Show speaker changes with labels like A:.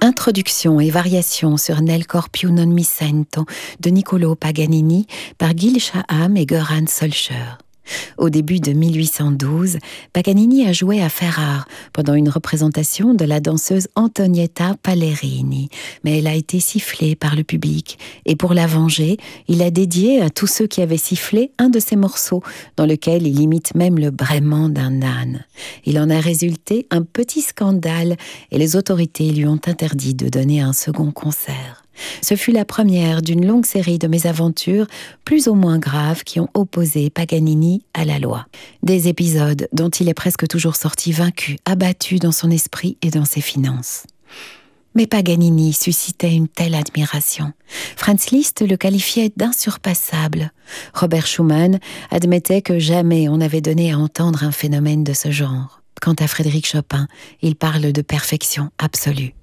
A: Introduction et variation sur Nel Corpio non mi sento de Niccolò Paganini par Gil Shaham et Göran Solskjaer. Au début de 1812, Paganini a joué à Ferrare pendant une représentation de la danseuse Antonietta Pallerini, mais elle a été sifflée par le public et pour la venger, il a dédié à tous ceux qui avaient sifflé un de ses morceaux dans lequel il imite même le braiement d'un âne. Il en a résulté un petit scandale et les autorités lui ont interdit de donner un second concert. Ce fut la première d'une longue série de mésaventures plus ou moins graves qui ont opposé Paganini à la loi. Des épisodes dont il est presque toujours sorti vaincu, abattu dans son esprit et dans ses finances. Mais Paganini suscitait une telle admiration. Franz Liszt le qualifiait d'insurpassable. Robert Schumann admettait que jamais on n'avait donné à entendre un phénomène de ce genre. Quant à Frédéric Chopin, il parle de perfection absolue.